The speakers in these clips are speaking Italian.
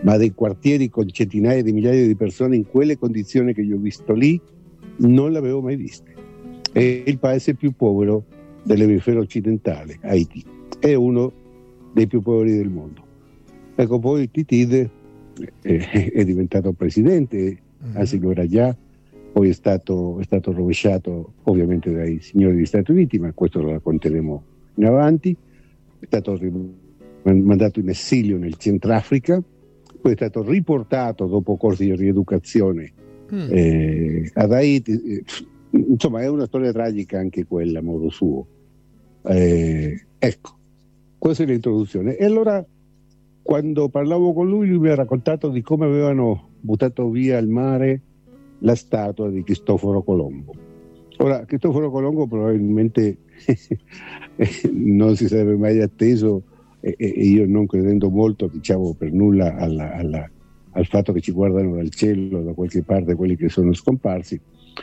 ma dei quartieri con centinaia di migliaia di persone in quelle condizioni che io ho visto lì non l'avevo mai viste. È il paese più povero dell'emisfero occidentale, Haiti, è uno dei più poveri del mondo. Ecco, poi Titide è diventato presidente, anzi lo era già, poi è stato rovesciato ovviamente dai signori degli Stati Uniti, ma questo lo racconteremo in avanti. È stato mandato in esilio nel Centrafrica, poi è stato riportato dopo corsi di rieducazione ad Haiti. Insomma, è una storia tragica anche quella a modo suo. Ecco, questa è l'introduzione. E allora, quando parlavo con lui mi ha raccontato di come avevano buttato via al mare la statua di Cristoforo Colombo. Ora, Cristoforo Colombo probabilmente non si sarebbe mai atteso, e io non credendo molto, diciamo, per nulla al fatto che ci guardano dal cielo da qualche parte quelli che sono scomparsi,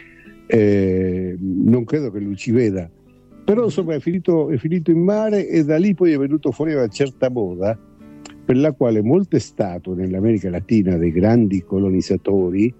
non credo che lui ci veda, però insomma è finito in mare, e da lì poi è venuto fuori una certa moda per la quale molte statue nell'America Latina dei grandi colonizzatori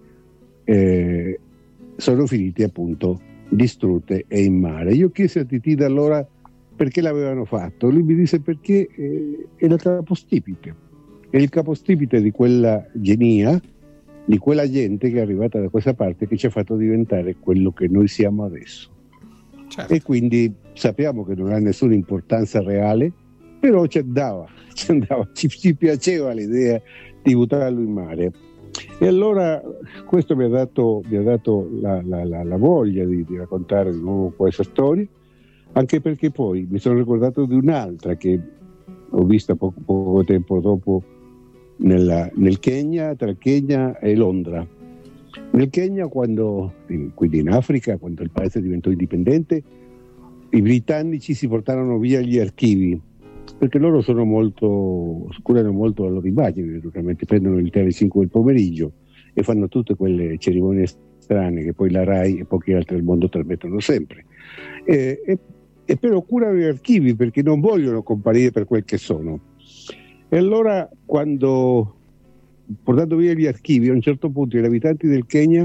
sono finite appunto distrutte e in mare. Io chiesi a Titide allora perché l'avevano fatto. Lui mi disse perché è il capostipite di quella genia, di quella gente che è arrivata da questa parte, che ci ha fatto diventare quello che noi siamo adesso. Certo. E quindi sappiamo che non ha nessuna importanza reale, però ci piaceva l'idea di buttarlo in mare. E allora questo mi ha dato la voglia di raccontare di nuovo questa storia, anche perché poi mi sono ricordato di un'altra che ho vista poco tempo dopo nel Kenya, tra il Kenya e Londra. Nel Kenya, quindi in Africa, quando il paese diventò indipendente, i britannici si portarono via gli archivi, perché loro curano molto la loro immagine, naturalmente prendono il Tele5 del pomeriggio e fanno tutte quelle cerimonie strane che poi la RAI e pochi altri al mondo trasmettono sempre, e però curano gli archivi perché non vogliono comparire per quel che sono. E allora, quando portando via gli archivi, a un certo punto gli abitanti del Kenya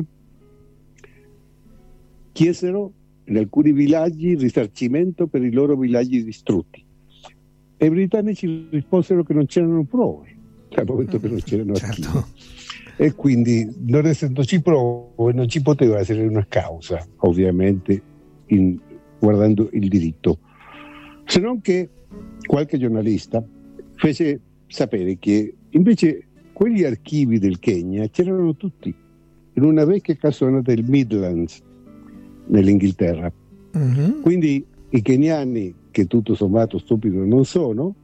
chiesero in alcuni villaggi il risarcimento per i loro villaggi distrutti, e i britannici risposero che non c'erano prove al momento che non c'erano archivi. Certo. E quindi, non essendoci prove, non ci poteva essere una causa, ovviamente, guardando il diritto, se non che qualche giornalista fece sapere che invece quegli archivi del Kenya c'erano tutti in una vecchia casona del Midlands nell'Inghilterra. Quindi i keniani, che tutto sommato stupidi non sono,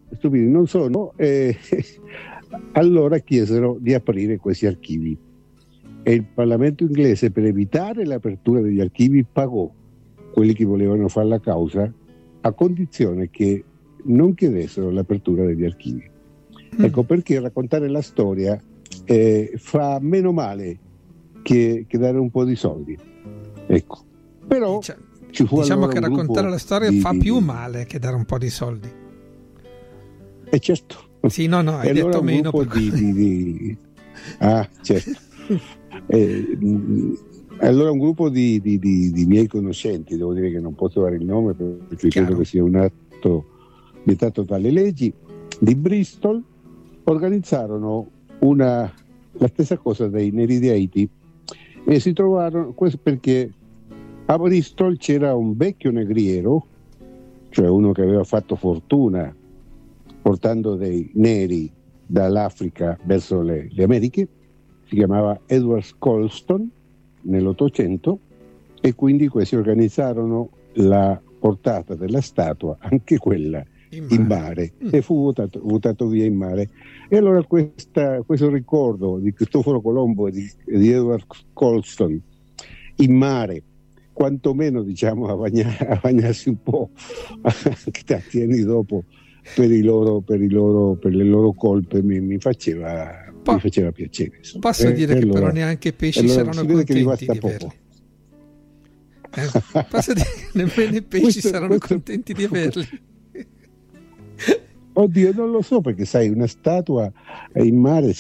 allora chiesero di aprire questi archivi, e il Parlamento inglese, per evitare l'apertura degli archivi, pagò quelli che volevano fare la causa, a condizione che non chiedessero l'apertura degli archivi. Ecco perché raccontare la storia fa meno male che dare un po' di soldi. Ecco. Però ci fu diciamo allora che raccontare la storia fa più male che dare un po' di soldi. Certo. Sì, no, hai e detto allora meno. Certo. Allora un gruppo di miei conoscenti, devo dire che non posso dare il nome perché credo che sia un atto vietato dalle leggi, di Bristol, organizzarono la stessa cosa dei neri di Haiti, e si trovarono, questo perché a Bristol c'era un vecchio negriero, cioè uno che aveva fatto fortuna portando dei neri dall'Africa verso le Americhe, si chiamava Edward Colston nell'800, e quindi questi organizzarono la portata della statua, anche quella in mare, e fu buttato via in mare. E allora questo ricordo di Cristoforo Colombo e di Edward Colston in mare, quantomeno diciamo a bagnarsi un po' anche tanti anni dopo per le loro colpe, mi faceva piacere, insomma. Posso dire che però neanche i pesci saranno contenti di averli. Posso dire che nemmeno i pesci saranno contenti di averli. Oddio, non lo so, perché sai, una statua in mare